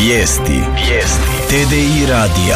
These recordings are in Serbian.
Vijesti. TDI radija.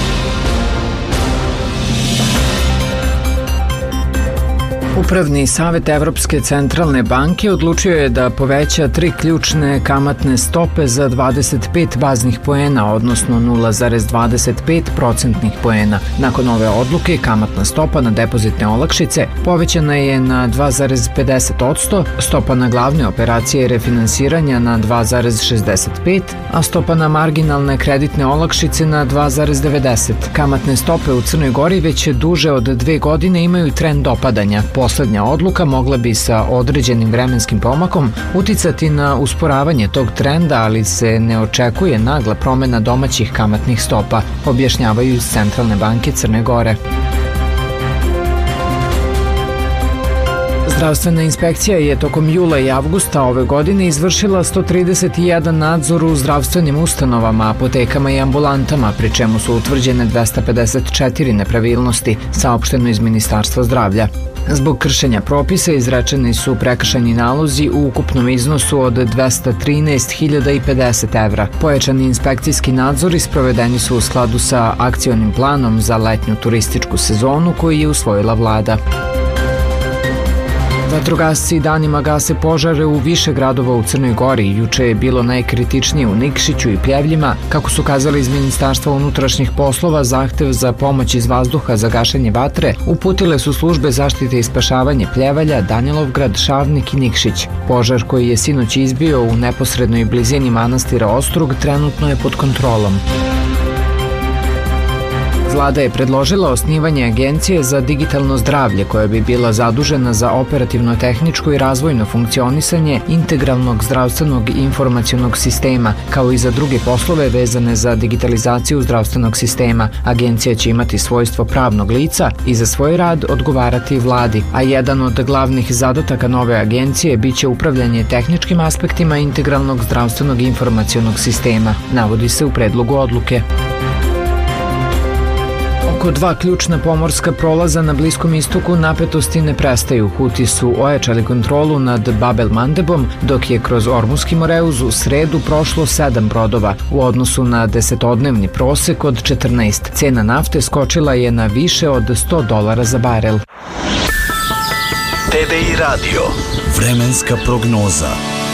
Upravni savet Evropske centralne banke odlučio je da poveća 3 ključne kamatne stope za 25 baznih poena, odnosno 0,25 procentnih poena. Nakon ove odluke, kamatna stopa na depozitne olakšice povećana je na 2,50%, stopa na glavne operacije refinansiranja na 2,65%, a stopa na marginalne kreditne olakšice na 2,90%. Kamatne stope u Crnoj Gori već duže od 2 godine imaju trend opadanja. Poslednja odluka mogla bi sa određenim vremenskim pomakom uticati na usporavanje tog trenda, ali se ne očekuje nagla promena domaćih kamatnih stopa, objašnjavaju iz Centralne banke Crne Gore. Zdravstvena inspekcija je tokom jula i avgusta ove godine izvršila 131 nadzor u zdravstvenim ustanovama, apotekama i ambulantama, pri čemu su utvrđene 254 nepravilnosti, saopšteno iz Ministarstva zdravlja. Zbog kršenja propisa izrečeni su prekršajni nalozi u ukupnom iznosu od 213.050 evra. Pojačani inspekcijski nadzori sprovedeni su u skladu sa akcionim planom za letnju turističku sezonu koji je usvojila vlada. Vatrogasci danima gase požare u više gradova u Crnoj Gori. Juče je bilo najkritičnije u Nikšiću i Pljevljima. Kako su kazali iz Ministarstva unutrašnjih poslova, zahtev za pomoć iz vazduha za gašenje vatre uputile su službe zaštite i spašavanje Pljevalja, Danilovgrad, Šavnik i Nikšić. Požar koji je sinoć izbio u neposrednoj blizini manastira Ostrug trenutno je pod kontrolom. Vlada je predložila osnivanje Agencije za digitalno zdravlje koja bi bila zadužena za operativno-tehničko i razvojno funkcionisanje integralnog zdravstvenog informacionog sistema, kao i za druge poslove vezane za digitalizaciju zdravstvenog sistema. Agencija će imati svojstvo pravnog lica i za svoj rad odgovarati vladi, a jedan od glavnih zadataka nove agencije biće upravljanje tehničkim aspektima integralnog zdravstvenog informacionog sistema, navodi se u predlogu odluke. Oko 2 ključna pomorska prolaza na Bliskom istoku napetosti ne prestaju. Huti su ojačali kontrolu nad Bab el-Mandebom, dok je kroz Ormuski Moreuz u sredu prošlo 7 brodova. U odnosu na 10-dnevni prosek od 14, cena nafte skočila je na više od $100 za barel. TDI radio. Vremenska prognoza.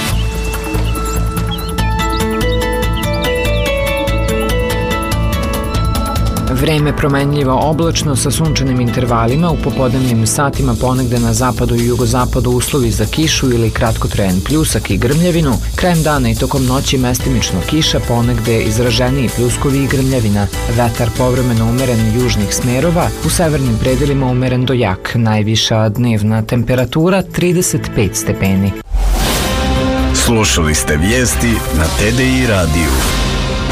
Vreme promenljivo oblačno sa sunčanim intervalima, u popodnevnim satima ponegde na zapadu i jugozapadu uslovi za kišu ili kratkotrajan pljusak i grmljavinu, krajem dana i tokom noći mestimično kiša, ponegde izraženiji pljuskovi i grmljavina. Vetar povremeno umeren južnih smerova, u severnim predelima umeren do jak, najviša dnevna temperatura 35 stepeni. Slušali ste vijesti na TDI radiju.